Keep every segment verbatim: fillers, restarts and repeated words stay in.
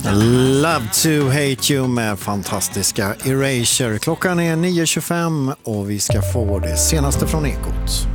Love to hate you med fantastiska Erasure. Klockan är nio tjugofem och vi ska få det senaste från Ekot.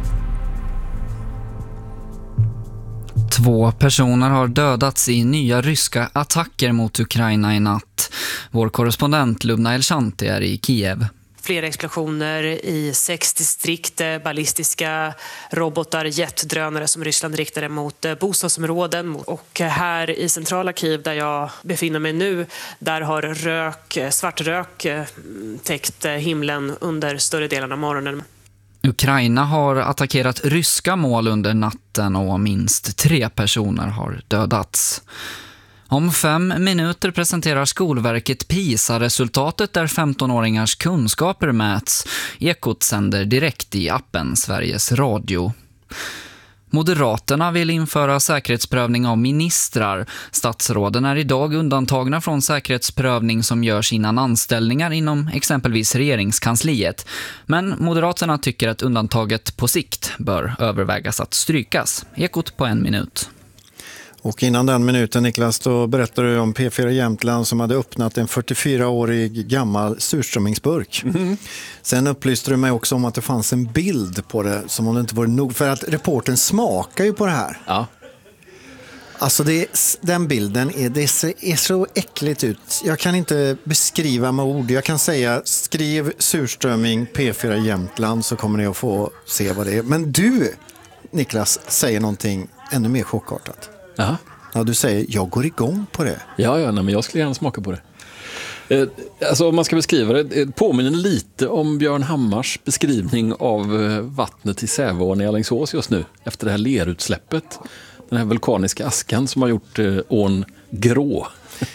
Två personer har dödats i nya ryska attacker mot Ukraina i natt. Vår korrespondent Lubna Elshanti är i Kiev. Flera explosioner i sex distrikt, ballistiska robotar, jetdrönare som Ryssland riktade mot bostadsområden. Och här i centrala Kiev där jag befinner mig nu, där har rök, svart rök täckt himlen under större delen av morgonen. Ukraina har attackerat ryska mål under natten och minst tre personer har dödats. Om fem minuter presenterar Skolverket PISA-resultatet där femtonåringars kunskaper mäts. Ekot sänder direkt i appen Sveriges Radio. Moderaterna vill införa säkerhetsprövning av ministrar. Statsråden är idag undantagna från säkerhetsprövning som görs innan anställningar inom exempelvis regeringskansliet. Men Moderaterna tycker att undantaget på sikt bör övervägas att strykas. Ekot på en minut. Och innan den minuten, Niklas, då berättade du om P fyra Jämtland som hade öppnat en fyrtiofyraårig gammal surströmmingsburk. Mm. Sen upplyste du mig också om att det fanns en bild på det som om det inte var nog. För att reporten smakar ju på det här. Ja. Alltså det, den bilden är, det är så äckligt ut. Jag kan inte beskriva med ord. Jag kan säga skriv surströmming P fyra Jämtland så kommer ni att få se vad det är. Men du, Niklas, säger någonting ännu mer chockartat. Aha. Ja, du säger, jag går igång på det. Ja, ja nej, men jag skulle gärna smaka på det. Eh, alltså om man ska beskriva det, det påminner lite om Björn Hammars beskrivning av eh, vattnet i Sävån i Alingsås just nu. Efter det här lerutsläppet. Den här vulkaniska askan som har gjort eh, ån grå.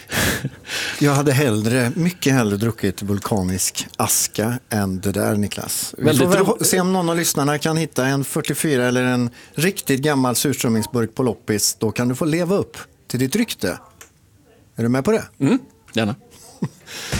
Jag hade hellre, mycket hellre druckit vulkanisk aska än det där, Niklas. Vi Väldigt får väl ro- se om någon av lyssnarna kan hitta en fyrtiofyra eller en riktigt gammal surströmmingsburk på loppis. Då kan du få leva upp till ditt rykte. Är du med på det? Mm, gärna.